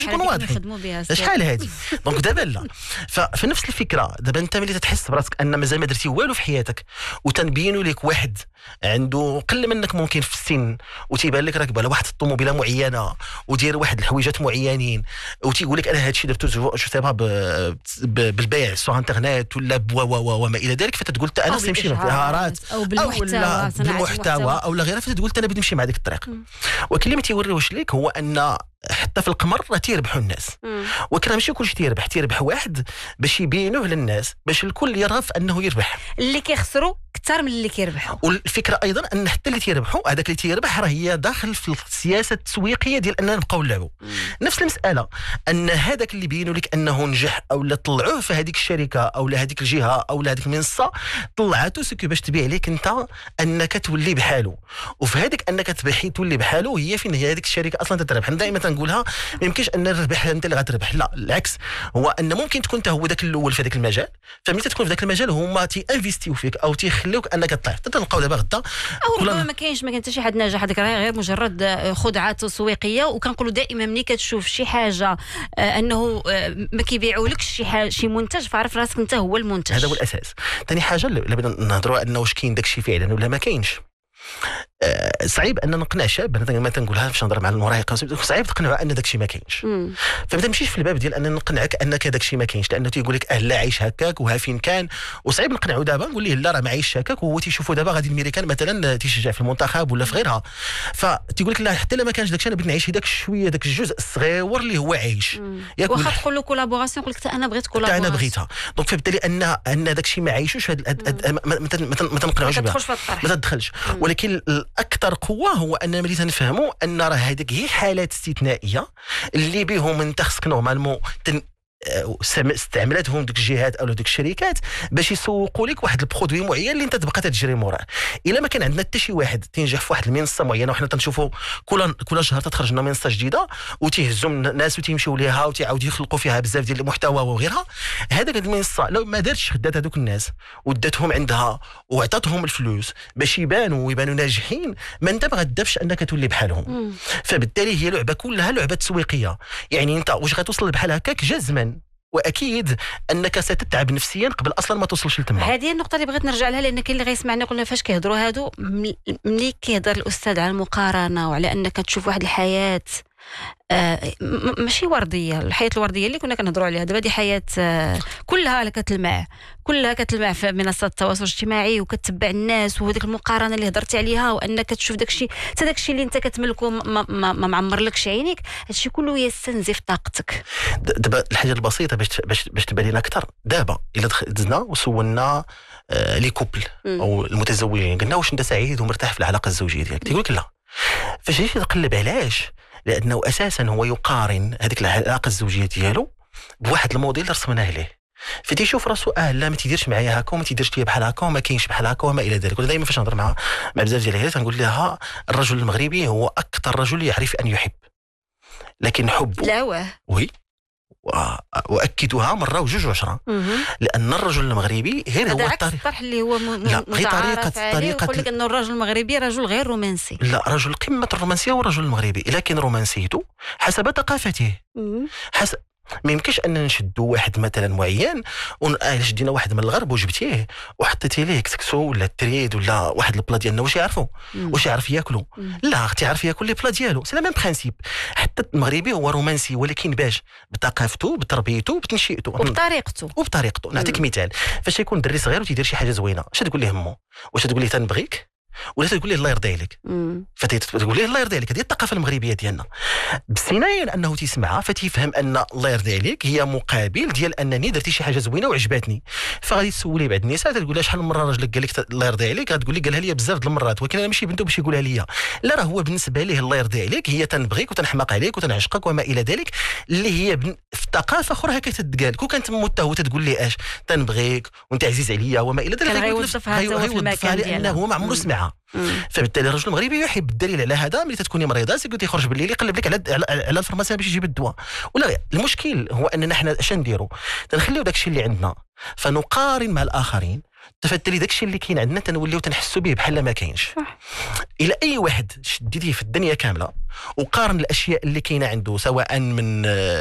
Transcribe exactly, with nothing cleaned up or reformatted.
نكونوا واضحين شحال هذه دونك دابا لا. ففي نفس الفكره دابا انت ملي تحس براسك ان مازال ما درتي والو في حياتك وتنبينوا لك واحد عنده قل منك ممكن في السن وتيبان لك راكب على واحد الطوموبيله معينه ودير واحد الحويجات معينين وتيقول لك انا هذا الشيء درتو جو سيبها بالبيع سو انترنت ولا وما الى ذلك، فتتقول انا خصني نمشي مع الهارات او بالمحتوى بالمحتوى او لا غيرها، فتتقول انا بدي نمشي مع هذيك الطريق. ولكن اللي ما تيوريوش لك هو ان حتى في القمر راه تيربحوا الناس، ولكن ماشي كلشي تيربح، تيربح واحد باش يبينوه للناس باش الكل يرى انه يربح. اللي كيخسروا اكثر من اللي كيربحوا. والفكره ايضا ان حتى اللي تيربحوا هذاك اللي تيربح راه هي داخل في السياسه التسويقيه ديال اننا نبقاو نلعبوا. نفس المساله ان هذاك اللي بينوا لك انه نجح او لا طلعوه في هذيك الشركه او لا هذيك الجهه او لا هذيك المنصه، طلعته سكو باش تبيع لك انت انك تولي بحاله، وفي هذيك انك تبيع تولي بحاله هي فين هي هذيك الشركه اصلا تتربح. انا دائما تنقولها ما يمكنش ان نربح انت اللي غتربح، لا العكس، هو ان ممكن تكون انت هو ذاك الاول في هذاك المجال، فملي تكون في ذاك المجال هما تي انفيستيو فيك او تيخليوك انك تطيح. تنلقاو دابا غدا او ربما ما كاينش ما كاين حتى شي حد ناجح، هذيك راه غير مجرد خدعه تسويقيه. وكنقولوا دائما ملي كتشوف شي حاجه آه انه آه ما كيبيعولكش شي حاجه شي منتج، فعرف راسك انت هو المنتج. هذا هو الاساس. ثاني حاجه اللي بغينا نهضروا انه واش كاين داك الشيء فعلا ولا ما كاينش. أه صعيب ان نقنع شاب، انا ما تنقولها باش نهضر مع المراهقين، صعيب تقنعوا ان داك الشيء ما كاينش. فما تمشيش في الباب ديال ان نقنعك انك داك الشيء ما كاينش، لانه تيقول لك اه لا عايش هكاك وها فين كان، وصعيب نقنعوا دابا نقول ليه لا راه ما عايش هكاك، وهو تيشوفوا دابا غادي الميريكان مثلا تيشجع في المنتخب ولا في غيرها، فتيقول لك لا حتى لا ما كانش داك الشيء انا بغيت نعيش داك شويه داك الجزء الصغير اللي هو عايش. واخا تقول له كولابوراسيون يقول لك انا بغيت كولابوراسيون انا بغيتها، دونك فبالتالي ان ان داك الشيء ما عايشوش ما تنقنعوش بها، ما تدخلش. ولكن الاكثر قوه هو ان ملي تنفهموا ان راه هذيك هي حالات استثنائيه اللي بهم انت خصك نورمالمون استعملتهم ديك الجهات او ديك الشركات باش يسوقوا لك واحد البرودوي معين اللي انت تبقى تجري موراه. الا ما كان عندنا حتى شي واحد تنجح في واحد المنصه معينه، وحنا تنشوفوا كل كل شهر تخرج لنا منصه جديده وتيهزوا الناس وتيمشيو ليها وتيعاودوا يخلقوا فيها بزاف ديال المحتوى وغيرها، هذاك المنصه لو ما دارتش خدات هذوك الناس وداتهم عندها وعطاتهم الفلوس باش يبانوا ويبانوا ناجحين، ما انت ما غادبش انك تولي بحالهم. فبالتالي هي لعبه كلها لعبه تسويقيه. يعني انت واش غتوصل بحال هكاك جزما واكيد انك ستتعب نفسيا قبل اصلا ما توصلش لتما. هذه النقطه اللي بغيت نرجع لها، لان كاين اللي غيسمعنا يقول لنا فاش كيهضروا هادو، ملي كيهضر الاستاذ على المقارنه وعلى انك تشوف واحد الحياه آه ماشي ورديه، الحياه الورديه اللي كنا كنهضروا عليها دابا دي حياه آه كلها كتلمع كلها كتلمع في منصات التواصل الاجتماعي وكتتبع الناس، وهذيك المقارنه اللي هضرتي عليها وانك تشوف داكشي حتى داكشي اللي انت كتملكه ما, ما, ما معمرلكش عينيك، هادشي كله يستنزف طاقتك. دابا الحاجه البسيطه باش باش باش تبان لنا اكثر، دابا الا دزنا وسولنا آه لي كوبل او المتزوجين قلنا واش انت سعيد ومرتاح في العلاقه الزوجيه ديالك، تيقول لك لا. فاش جيتي تقلب علاش؟ لانه اساسا هو يقارن هذيك العلاقه الزوجيه ديالو بواحد الموديل رسمناه ليه، فتيشوف راسو اه لا ما تيديرش معايا هكا وما تيديرش ليا بحال هكا وما كاينش بحال هكا وما الى ذلك. دائما فاش نهضر مع مع بزاف ديال العائلات نقول لها الرجل المغربي هو اكثر رجل يعرف ان يحب، لكن حب لا واه وي واكدها مره وجوج وعشره، لان الرجل المغربي غير هو الطرح اللي هو متعارف عليه، يقول لك انه الرجل المغربي رجل غير رومانسي. لا، رجل قمه الرومانسيه هو الرجل المغربي، لكن رومانسيته حسب ثقافته. حسب ما يمكنش ان نشدوا واحد مثلا معين ون شدينا واحد من الغرب وجبتيه وحطيتي ليه كسكسو ولا التريد ولا واحد البلا ديالنا واش يعرفوا واش يعرف ياكلوا، لا اختي يعرف ياكل لي بلا ديالو. سي لا ميم برينسيپ. حتى المغربي هو رومانسي، ولكن باش بثقافته بتربيته بتنشئته وبطريقته وبطريقته. نعطيك مثال، فاش يكون دري صغير وتيدير شي حاجه زوينه، اش تقول ليه مو؟ واش تقول ليه تنبغيك ولا تقول ليه الله يرضي عليك؟ فتقول ليه الله يرضي عليك. هذه الثقافه المغربيه ديالنا، بسينايا انه تيسمعها فتيفهم ان الله يرضي عليك هي مقابل ديال انني درتي شي حاجه زوينه وعجباتني. فغادي تسولي بعض النساء تقول لها شحال من مره راجلك قال لك الله يرضي عليك، غتقول لك قالها لي بزاف د المرات، ولكن انا ماشي بنته باش يقولها لي. لا، راه هو بالنسبه ليه الله يرضي عليك هي تنبغيك وتنحماق عليك وتنعشقك وما الى ذلك، اللي هي بن... في ثقافه اخرى هكا تتقال. كون كانت موته هو تتقول لي اش تنبغيك وانت عزيز عليا وما الى ذلك، غيوظفها في المكان ديالها هو ما عمره سمعها. فبالتالي الرجل المغربي يحب. الدليل على هذا ملي تكوني مريضه سيكون تيخرج بالليل يقلب لك على على الفارماسيان باش يجيب الدواء. ولا المشكل هو اننا حنا اش نديروا؟ تنخليو داكشي اللي عندنا فنقارن مع الاخرين تفدلي داكشي اللي كاين عندنا تنوليو تنحسوا به بحال ما كاينش. الى اي واحد شديتيه في الدنيا كامله وقارن الاشياء اللي كاينه عنده سواء من